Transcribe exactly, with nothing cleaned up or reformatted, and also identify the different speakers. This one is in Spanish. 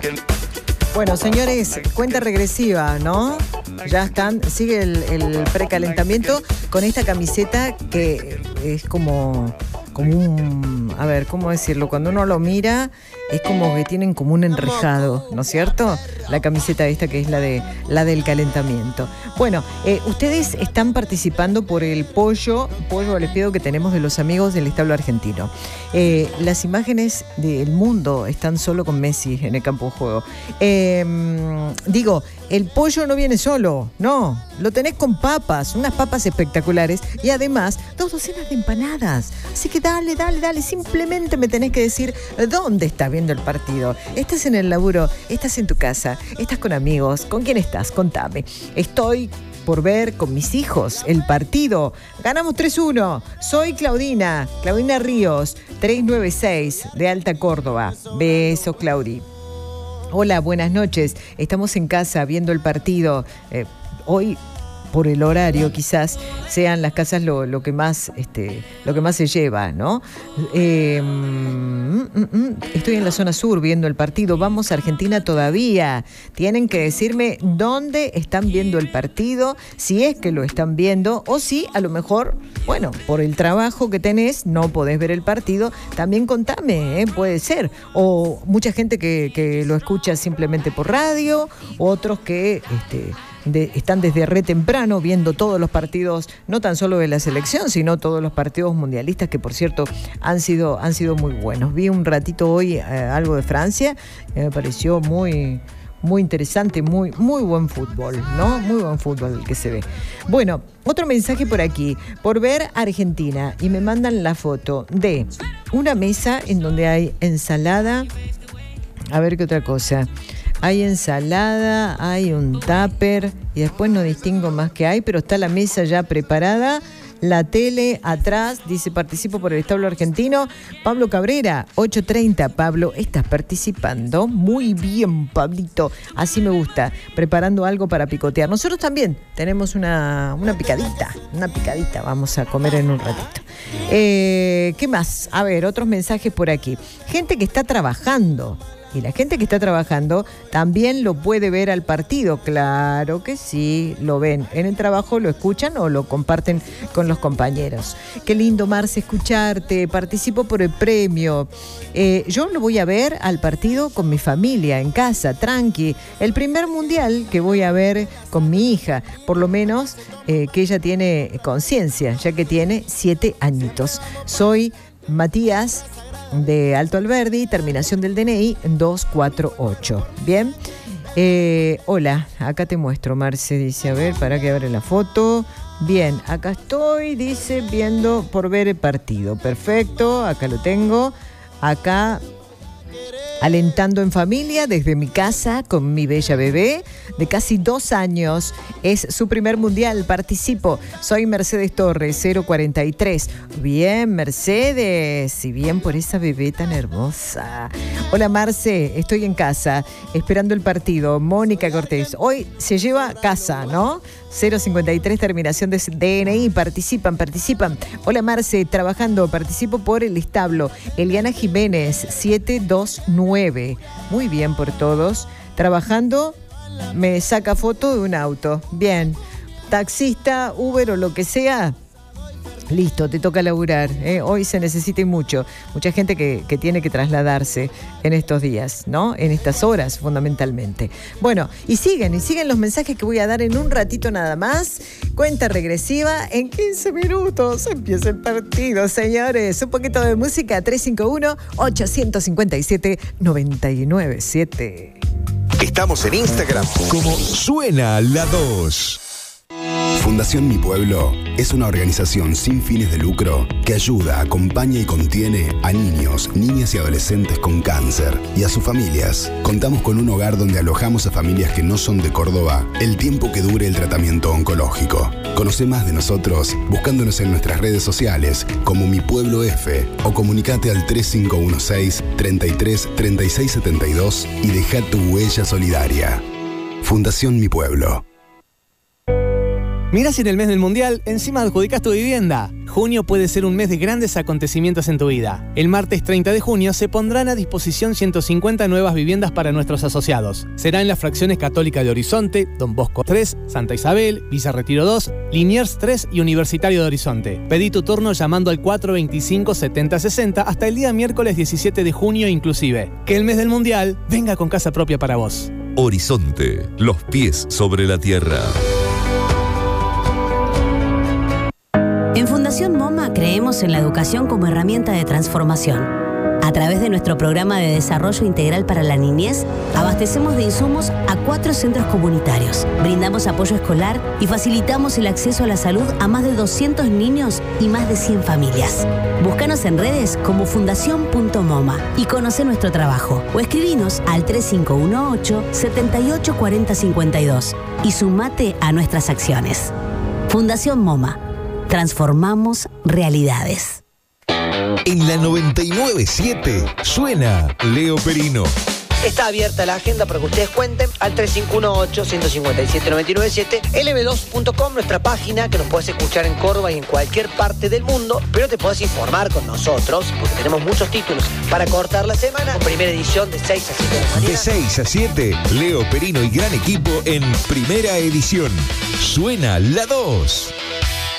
Speaker 1: Bueno, señores, cuenta regresiva, ¿no? Ya están, sigue el, el precalentamiento con esta camiseta que es como, como un, a ver, ¿cómo decirlo? Cuando uno lo mira, es como que tienen como un enrejado, ¿no es cierto? La camiseta esta que es la de la del calentamiento. Bueno, eh, ustedes están participando por el pollo, pollo al espedo que tenemos de los amigos del establo argentino. Eh, las imágenes del mundo están solo con Messi en el campo de juego. Eh, digo, el pollo no viene solo, no, lo tenés con papas, unas papas espectaculares y además dos docenas de empanadas. Así que dale, dale, dale, simplemente me tenés que decir dónde estás viendo el partido. ¿Estás en el laburo? ¿Estás en tu casa? ¿Estás con amigos? ¿Con quién estás? Contame. Estoy por ver con mis hijos el partido. Ganamos tres uno. Soy Claudina, Claudina Ríos, trescientos noventa y seis de Alta Córdoba. Besos, Claudi. Hola, buenas noches. Estamos en casa viendo el partido. Eh, hoy, por el horario, quizás sean las casas lo, lo que más, este, lo que más se lleva, ¿no? Eh, mm, mm, mm, estoy en la zona sur viendo el partido. Vamos a Argentina todavía. Tienen que decirme dónde están viendo el partido, si es que lo están viendo, o si a lo mejor, bueno, por el trabajo que tenés, no podés ver el partido. También contame, ¿eh? Puede ser. O mucha gente que, que lo escucha simplemente por radio, otros que este, de, están desde re temprano viendo todos los partidos, no tan solo de la selección, sino todos los partidos mundialistas, que por cierto han sido, han sido muy buenos. Vi un ratito hoy eh, algo de Francia, que me pareció muy... Muy interesante, muy, muy buen fútbol, ¿no? Muy buen fútbol el que se ve. Bueno, otro mensaje por aquí, por ver Argentina, y me mandan la foto de una mesa en donde hay ensalada, a ver qué otra cosa. Hay ensalada, hay un tupper, y después no distingo más qué hay, pero está la mesa ya preparada. La tele atrás, dice, participo por el establo argentino. Pablo Cabrera, ocho treinta. Pablo, estás participando. Muy bien, Pablito. Así me gusta. Preparando algo para picotear. Nosotros también tenemos una, una picadita. Una picadita. Vamos a comer en un ratito. Eh, ¿Qué más? A ver, otros mensajes por aquí. Gente que está trabajando. Y la gente que está trabajando también lo puede ver al partido. Claro que sí, lo ven. En el trabajo lo escuchan o lo comparten con los compañeros. Qué lindo, Marce, escucharte. Participo por el premio. Eh, yo lo voy a ver al partido con mi familia, en casa, tranqui. El primer mundial que voy a ver con mi hija. Por lo menos eh, que ella tiene conciencia, ya que tiene siete añitos. Soy Matías, de Alto Alberdi, terminación del D N I dos cuatro ocho. Bien, eh, hola, acá te muestro, Marce, dice, a ver, para que abra la foto. Bien, acá estoy, dice, viendo por ver el partido. Perfecto, acá lo tengo. Acá, alentando en familia desde mi casa con mi bella bebé de casi dos años. Es su primer mundial, participo. Soy Mercedes Torres, cero cuarenta y tres. Bien, Mercedes, y bien por esa bebé tan hermosa. Hola, Marce, estoy en casa esperando el partido. Mónica Cortés, hoy se lleva casa, ¿no? cero cincuenta y tres, terminación de D N I. Participan, participan. Hola, Marce, trabajando, participo por el establo. Eliana Jiménez, siete dos nueve. Muy bien por todos. Trabajando, me saca foto de un auto. Bien. Taxista, Uber o lo que sea. Listo, te toca laburar, ¿eh? Hoy se necesita mucho. Mucha gente que, que tiene que trasladarse en estos días, ¿no? En estas horas, fundamentalmente. Bueno, y siguen, y siguen los mensajes que voy a dar en un ratito nada más. Cuenta regresiva, en quince minutos empieza el partido, señores. Un poquito de música, tres cinco uno, ocho cinco siete, nueve nueve siete.
Speaker 2: Estamos en Instagram como Suena la dos.
Speaker 3: Fundación Mi Pueblo es una organización sin fines de lucro que ayuda, acompaña y contiene a niños, niñas y adolescentes con cáncer y a sus familias. Contamos con un hogar donde alojamos a familias que no son de Córdoba el tiempo que dure el tratamiento oncológico. Conoce más de nosotros buscándonos en nuestras redes sociales como Mi Pueblo F o comunicate al tres cinco uno seis, treinta y tres, treinta y seis setenta y dos y deja tu huella solidaria. Fundación Mi Pueblo.
Speaker 4: Mirá si en el mes del Mundial encima adjudicás tu vivienda. junio puede ser un mes de grandes acontecimientos en tu vida. El martes treinta de junio se pondrán a disposición ciento cincuenta nuevas viviendas para nuestros asociados. Será en las fracciones Católica de Horizonte, Don Bosco tres, Santa Isabel, Villa Retiro dos, Liniers tres y Universitario de Horizonte. Pedí tu turno llamando al cuatro veinticinco setenta sesenta hasta el día miércoles diecisiete de junio inclusive. Que el mes del Mundial venga con casa propia para vos.
Speaker 2: Horizonte, los pies sobre la tierra.
Speaker 5: En Fundación MoMA creemos en la educación como herramienta de transformación. A través de nuestro programa de desarrollo integral para la niñez, abastecemos de insumos a cuatro centros comunitarios, brindamos apoyo escolar y facilitamos el acceso a la salud a más de doscientos niños y más de cien familias. Búscanos en redes como fundación punto moma y conoce nuestro trabajo o escribinos al tres cinco uno ocho, siete ocho cuatro cero cinco dos y sumate a nuestras acciones. Fundación MoMA. Transformamos realidades.
Speaker 2: En la noventa y nueve punto siete suena Leo Perino.
Speaker 6: Está abierta la agenda para que ustedes cuenten al tres cinco uno ocho, uno cinco siete, nueve nueve siete, L B dos punto com, nuestra página que nos puedes escuchar en Córdoba y en cualquier parte del mundo, pero te podés informar con nosotros porque tenemos muchos títulos para cortar la semana. Primera edición de seis a siete de la mañana.
Speaker 2: De seis a siete, Leo Perino y gran equipo en Primera Edición. Suena la dos.